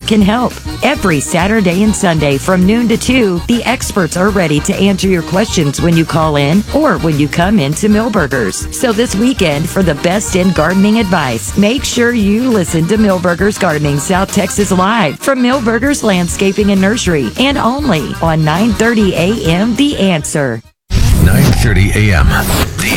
can help. Every Saturday and Sunday from noon to 2, the experts are ready to answer your questions when you call in or when you come into Millburgers. So this weekend, for the best in gardening advice, make sure you listen to Millburgers Gardening South Texas Live from Millburgers Landscaping and Nursery, and only on 9:30 a.m. The Answer. 9:30 a.m.